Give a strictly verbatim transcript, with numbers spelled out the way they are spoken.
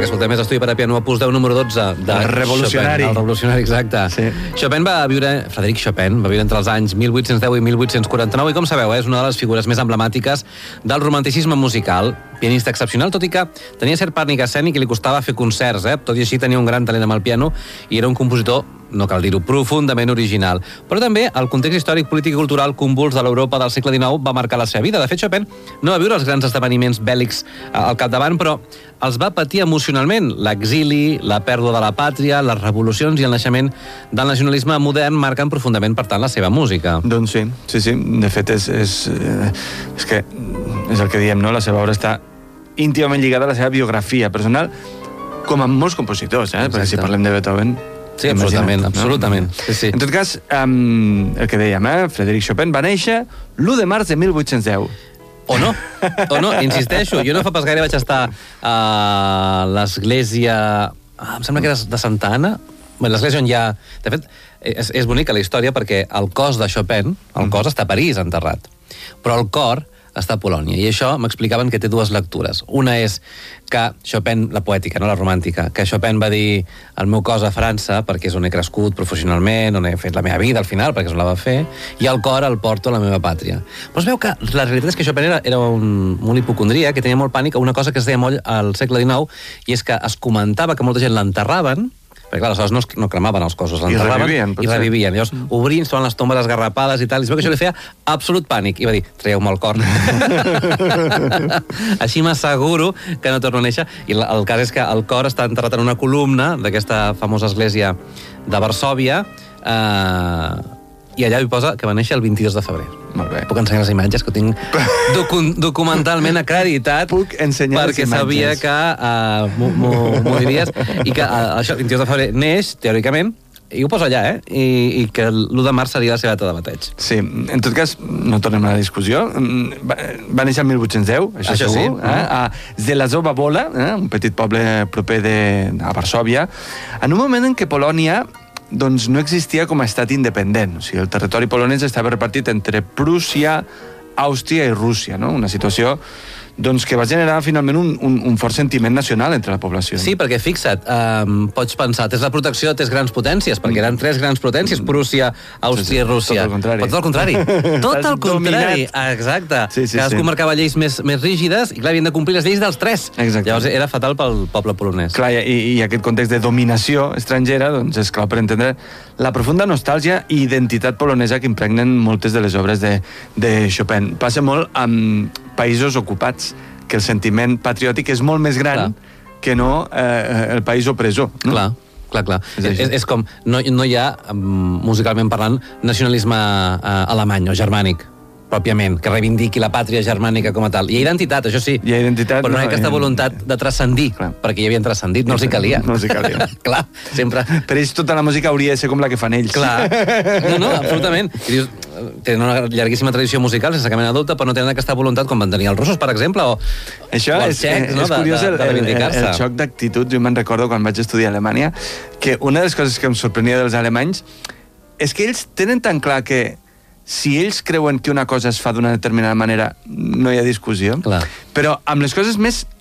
que escoltem és Estudi per a piano opus deu número dotze de el revolucionari. Chopin, el revolucionari, exacte. Sí. Chopin va viure, Frederic Chopin va viure entre els anys mil vuit-cents deu i mil vuit-cents quaranta-nou i com sabeu eh, és una de les figures més emblemàtiques del romanticisme musical, pianista excepcional, tot i que tenia cert pànic escènic i li costava fer concerts, eh? Tot i així tenia un gran talent amb el piano i era un compositor, no cal dir-ho, profundament original. Però també el context històric, polític i cultural convuls de l'Europa del segle dinou va marcar la seva vida. De fet, Chopin no va viure els grans esdeveniments bèl·lics al capdavant, però els va patir emocionalment. L'exili, la pèrdua de la pàtria, les revolucions i el naixement del nacionalisme modern marquen profundament, per tant, la seva música. Doncs sí, sí, sí. De fet, és, és, és que és el que diem, no? La seva obra està íntimament lligada a la seva biografia personal, com amb molts compositors, eh? Perquè si parlem de Beethoven... Sí, absolutament, no? absolutament. Sí, sí. En tot cas, um, el que dèiem, eh? Frederic Chopin va néixer l'u de març de mil vuit-cents deu. O no, o no, insisteixo. Jo no fa pas gaire vaig estar a l'església... Ah, em sembla que era de Santa Anna. Bé, l'església on hi ha... De fet, és, és bonica la història perquè el cos de Chopin, el cos està a París enterrat, però el cor està a Polònia. I això m'explicaven que té dues lectures. Una és que Chopin, la poètica, no la romàntica, que Chopin va dir el meu cos a França perquè és on he crescut professionalment, on he fet la meva vida al final, perquè és on la va fer, i el cor el porto a la meva pàtria. Però es veu que la realitat és que Chopin era, era un, un hipocondria que tenia molt pànic a una cosa que es deia molt al segle dinou, i és que es comentava que molta gent l'enterraven, perquè clar, aleshores no, es, no cremaven els cossos, l'enterraven i revivien. I revivien. Llavors, obrint, estaven les tombes esgarrapades i tal, i es veu que això li feia absolut pànic. I va dir, traieu-me el cor. Així m'asseguro que no torno a néixer. I el cas és que el cor està enterrat en una columna d'aquesta famosa església de Varsòvia, eh, i allà hi posa que va néixer el vint-i-dos de febrer. Molt bé. Puc ensenyar les imatges, que ho tinc docu documentalment acreditat. Puc ensenyar les imatges. Perquè sabia que uh, m'ho diries. I que uh, això, el vint-i-dos de febrer neix, teòricament, i ho poso allà, eh? I, i que l'u de març seria la seva data de bateig. Sí, en tot cas, no tornem a la discussió. Va, va néixer el mil vuit-cents deu, això, això segur, sí. eh? A Zelazowa Wola, eh? Un petit poble proper de, a Varsòvia, en un moment en què Polònia doncs no existia com a estat independent. O sigui, el territori polonès estava repartit entre Prússia, Àustria i Rússia, no? Una situació doncs, que va generar finalment un, un, un fort sentiment nacional entre la població. Sí, perquè fixa't, um, pots pensar, tens la protecció de tres grans potències, perquè eren tres grans potències, Prússia, Àustria sí, sí, i Rússia. Tot el contrari. Tot el contrari. Tot el contrari. Exacte. Sí, sí, Cadascú sí. marcava lleis més, més rígides i, clar, havien de complir les lleis dels tres. Exacte. Llavors era fatal pel poble polonès. Clar, i, i aquest context de dominació estrangera, doncs és clau per entendre la profunda nostàlgia i identitat polonesa que impregnen moltes de les obres de, de Chopin. Passa molt amb països ocupats, que el sentiment patriòtic és molt més gran clar. que no eh, el país opressor. No? Clar, clar, clar. És, és, és com, no, no hi ha, musicalment parlant, nacionalisme eh, alemany o germànic, pròpiament, que reivindiqui la pàtria germànica com a tal. Hi ha identitat, això sí. Hi ha identitat, però no hi ha aquesta voluntat de transcendir, clar. perquè hi havien transcendit, no els hi calia. No els hi calia. Clar, sempre. Per ells tota la música hauria de ser com la que fan ells. Clar. No, no, absolutament. I dius, tenen una llarguíssima tradició musical sense cap mena de dubte, però no tenen aquesta voluntat com van tenir els russos, per exemple, o, això o els és, txecs, no? És curiós de, de, de reivindicar-se. El, el, el xoc d'actitud, jo me'n recordo quan vaig estudiar a Alemanya, que una de les coses que em sorprenia dels alemanys és que ells tenen tan clar que si ells creuen que una cosa es fa d'una determinada manera, no hi ha discussió. Clar. Però amb les coses més